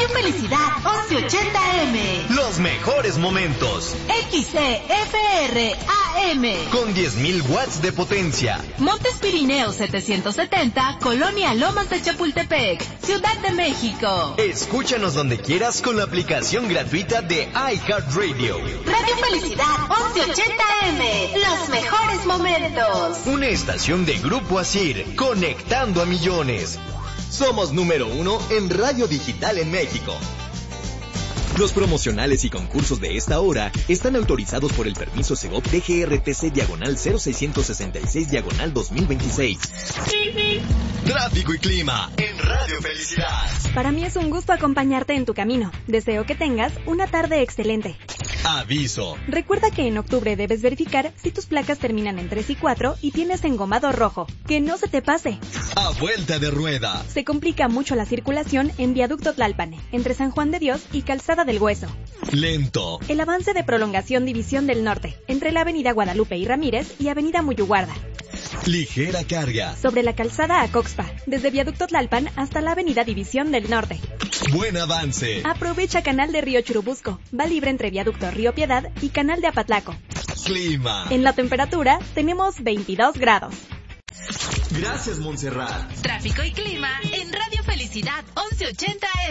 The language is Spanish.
Radio Felicidad 1180M. Los mejores momentos. XCFR AM. Con 10.000 watts de potencia. Montes Pirineos 770, Colonia Lomas de Chapultepec, Ciudad de México. Escúchanos donde quieras con la aplicación gratuita de iHeartRadio. Radio Felicidad 1180M. Los mejores momentos. Una estación de Grupo Asir, conectando a millones. Somos número 1 en radio digital en México. Los promocionales y concursos de esta hora están autorizados por el permiso Segov DGRTC/0666/2026. Tráfico y clima en Radio Felicidad. Para mí es un gusto acompañarte en tu camino. Deseo que tengas una tarde excelente. Aviso. Recuerda que en octubre debes verificar si tus placas terminan en 3 y 4 y tienes engomado rojo. ¡Que no se te pase! A vuelta de rueda. Se complica mucho la circulación en Viaducto Tlalpan, entre San Juan de Dios y Calzada del Hueso. Lento. El avance de prolongación División del Norte, entre la Avenida Guadalupe y Ramírez y Avenida Muyuguarda. Ligera carga. Sobre la calzada Acoxpa, desde Viaducto Tlalpan hasta la Avenida División del Norte. Buen avance. Aprovecha Canal de Río Churubusco, va libre entre Viaducto Río Piedad y Canal de Apatlaco. Clima. En la temperatura tenemos 22 grados. Gracias, Montserrat. Tráfico y clima en Radio Felicidad 1180M.